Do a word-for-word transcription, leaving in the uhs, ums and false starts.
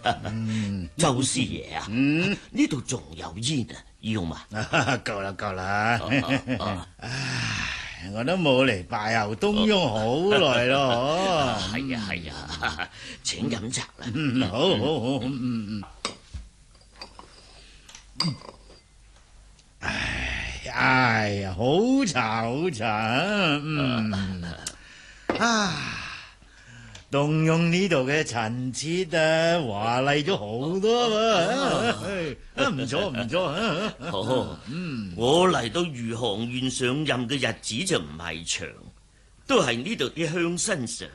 嗯， 周師爺啊， 嗯， 呢度仲有煙啊，要嘛？ 夠啦夠啦。 啊啊唉，我都冇嚟拜候東翁好耐咯。 係啊係啊，請飲茶啦。 嗯，好好好，嗯嗯。唉唉呀，好茶好茶，嗯啊。東翁呢度嘅陳設啊，華麗咗好多喎，啊唔錯唔錯啊！ 好，嗯，我嚟到余杭縣上任嘅日子就唔係長，都係呢度啲鄉紳常